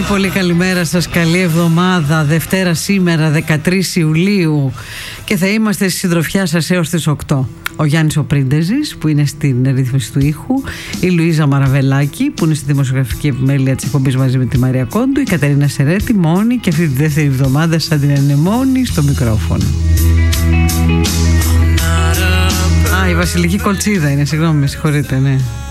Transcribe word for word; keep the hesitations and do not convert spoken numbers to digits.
πολύ καλημέρα σας, καλή εβδομάδα. Δευτέρα σήμερα δεκατρείς Ιουλίου και θα είμαστε στη συντροφιά σας έως τις οκτώ. Ο Γιάννης ο Πρίντεζης που είναι στην ρύθμιση του ήχου, η Λουίζα Μαραβελάκη που είναι στη δημοσιογραφική επιμέλεια της εκπομπής μαζί με τη Μαρία Κόντου, η Κατερίνα Σερέτη μόνη και αυτή τη δεύτερη εβδομάδα σαν την ανεμόνη στο μικρόφωνο. Α, η Βασιλική Κολτσίδα είναι, συγγνώμη, με συγχωρείτε, ναι.